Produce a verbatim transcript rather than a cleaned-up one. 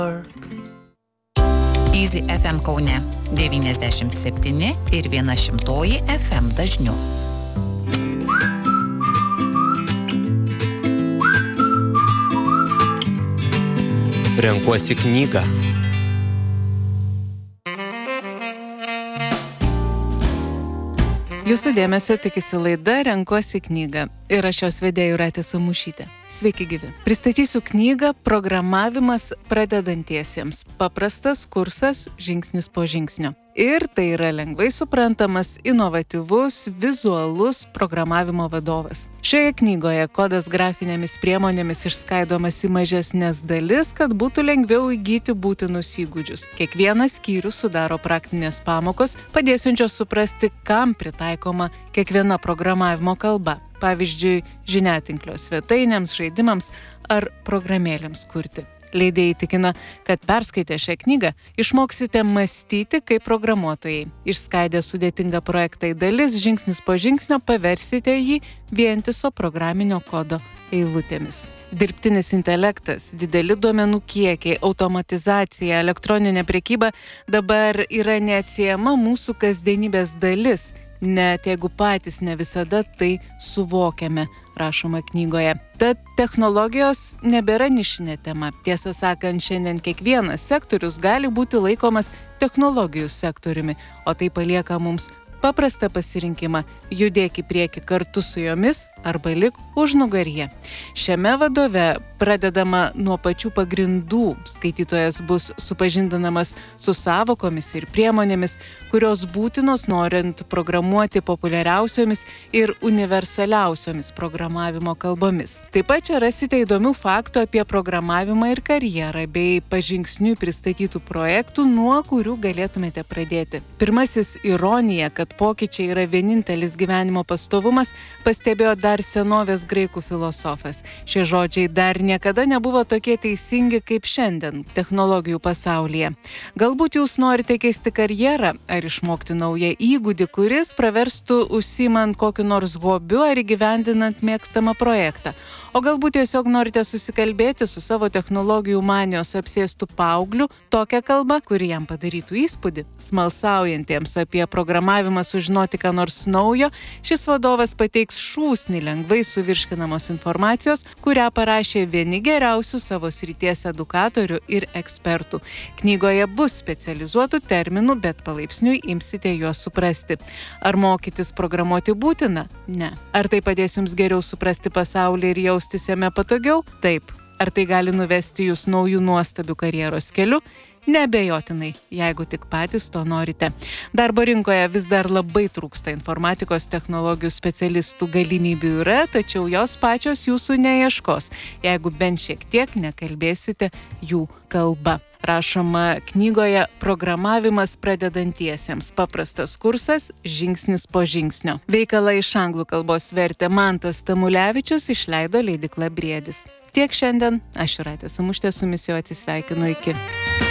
Easy F M Kaune devyniasdešimt septyni ir viena šimtoji F M dažniu. Renkuosi knygą. Jūsų dėmesio tikisi laida Renkuosi knygą ir aš jos vedėja Jūratė Samušytė. Sveiki gyvi. Pristatysiu knygą Programavimas pradedantiesiems. Paprastas kursas žingsnis po žingsnio. Ir tai yra lengvai suprantamas, inovatyvus, vizualus programavimo vadovas. Šioje knygoje kodas grafinėmis priemonėmis išskaidomas į mažesnės dalis, kad būtų lengviau įgyti būtinus įgūdžius. Kiekvienas skyrius sudaro praktinės pamokos, padėsiančios suprasti, kam pritaikoma kiekviena programavimo kalba. Pavyzdžiui, žiniatinklio svetainėms, žaidimams ar programėlėms kurti. Leidėjai tikina, kad perskaitę šią knygą išmoksite mąstyti kaip programuotojai. Išskaidę sudėtingą projektą į dalis, žingsnis po žingsnio paversite jį vientiso programinio kodo eilutėmis. Dirbtinis intelektas, dideli duomenų kiekiai, automatizacija, elektroninė prekyba dabar yra neatsiejama mūsų kasdienybės dalis, net jeigu patys ne visada tai suvokiame, rašoma knygoje. Tad technologijos nebėra nišinė tema. Tiesą sakant, šiandien kiekvienas sektorius gali būti laikomas technologijų sektoriumi, o tai palieka mums paprastą pasirinkimą – judėk į priekį kartu su jomis arba lik užnugaryje. Šiame vadove pradedama nuo pačių pagrindų. Skaitytojas bus supažindinamas su sąvokomis ir priemonėmis, kurios būtinos norint programuoti populiariausiomis ir universaliausiomis programavimo kalbomis. Taip pat čia rasite įdomių faktų apie programavimą ir karjerą, bei pažingsniui pristatytų projektų, nuo kurių galėtumėte pradėti. Pirmasis ironija, kad pokyčiai yra vienintelis gyvenimo pastovumas, pastebėjo dar senovės graikų filosofas. Šie žodžiai dar niekada nebuvo tokie teisingi kaip šiandien technologijų pasaulyje. Galbūt jūs norite keisti karjerą ar išmokti naują įgūdį, kuris praverstų užsiimant kokiu nors hobiu ar įgyvendinant mėgstamą projektą. O galbūt tiesiog norite susikalbėti su savo technologijų manijos apsėstų paaugliu tokią kalbą, kuri jam padarytų įspūdį. Smalsaujantiems apie programavimą sužinoti ką nors naujo, šis vadovas pateiks šūsnį lengvai suvirškinamos informacijos, kurią parašė vieni geriausių savo srities edukatorių ir ekspertų. Knygoje bus specializuotų terminų, bet palaipsniui imsite juos suprasti. Ar mokytis programuoti būtina? Ne. Ar tai padės jums geriau suprasti pasaulį ir jaustis jame patogiau? Taip. Ar tai gali nuvesti jūs naujų nuostabių karjeros keliu? Neabejotinai, jeigu tik patys to norite. Darbo rinkoje vis dar labai trūksta informatikos technologijų specialistų, galimybių yra, tačiau jos pačios jūsų neieškos, jeigu bent šiek tiek nekalbėsite jų kalba. Rašoma knygoje Programavimas pradedantiesiems. Paprastas kursas žingsnis po žingsnio. Veikalą iš anglų kalbos vertė Mantas Tamulevičius, išleido leidykla Briedis. Tiek šiandien, aš Jūratė Samušytė su jumis jau atsisveikinu iki.